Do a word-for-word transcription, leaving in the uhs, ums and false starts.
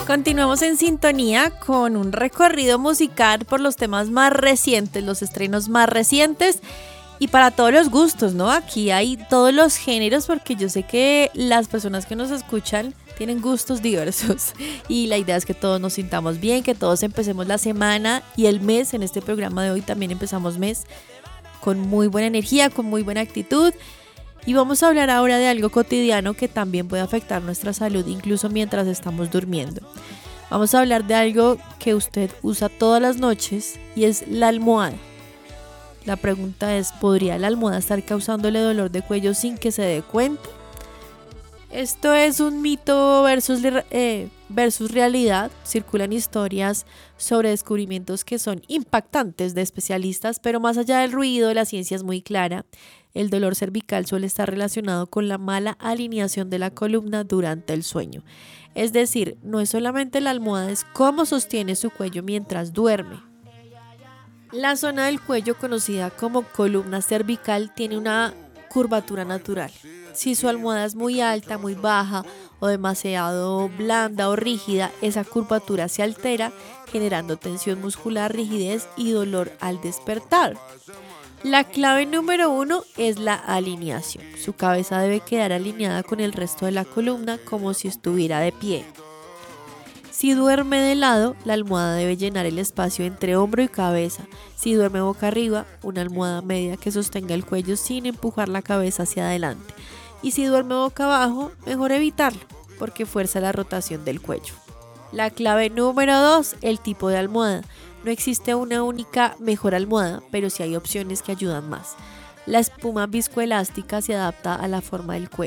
Continuamos en sintonía con un recorrido musical por los temas más recientes, los estrenos más recientes y para todos los gustos, ¿no? Aquí hay todos los géneros porque yo sé que las personas que nos escuchan tienen gustos diversos y la idea es que todos nos sintamos bien, que todos empecemos la semana y el mes. En este programa de hoy también empezamos mes con muy buena energía, con muy buena actitud. Y vamos a hablar ahora de algo cotidiano que también puede afectar nuestra salud, incluso mientras estamos durmiendo. Vamos a hablar de algo que usted usa todas las noches y es la almohada. La pregunta es, ¿podría la almohada estar causándole dolor de cuello sin que se dé cuenta? Esto es un mito versus, eh, versus realidad. Circulan historias sobre descubrimientos que son impactantes de especialistas, pero más allá del ruido, la ciencia es muy clara. El dolor cervical suele estar relacionado con la mala alineación de la columna durante el sueño. Es decir, no es solamente la almohada, es cómo sostiene su cuello mientras duerme. La zona del cuello, conocida como columna cervical, tiene una curvatura natural. Si su almohada es muy alta, muy baja o demasiado blanda o rígida, esa curvatura se altera, generando tensión muscular, rigidez y dolor al despertar. La clave número uno es la alineación. Su cabeza debe quedar alineada con el resto de la columna como si estuviera de pie. Si duerme de lado, la almohada debe llenar el espacio entre hombro y cabeza. Si duerme boca arriba, una almohada media que sostenga el cuello sin empujar la cabeza hacia adelante. Y si duerme boca abajo, mejor evitarlo, porque fuerza la rotación del cuello. La clave número dos, el tipo de almohada. No existe una única mejor almohada, pero sí hay opciones que ayudan más. La espuma viscoelástica se adapta a la forma del cuello.